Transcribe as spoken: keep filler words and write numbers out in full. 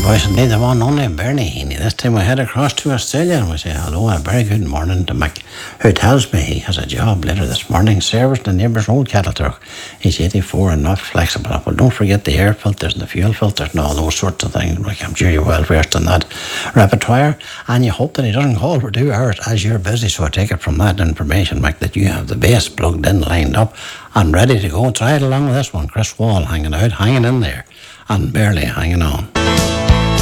boys and neither one only Bernie Heaney. This time we head across to Australia and we say hello and a very good morning to Mick, who tells me he has a job later this morning servicing the neighbour's old cattle truck. He's eighty-four and not flexible, but don't forget the air filters and the fuel filters and all those sorts of things. Like, I'm sure you're well versed in that repertoire, and you hope that he doesn't call for two hours as you're busy. So I take it from that information, Mick, that you have the base plugged in, lined up and ready to go. Try it along with this one. Chris Wall hanging out, hanging in there and barely hanging on.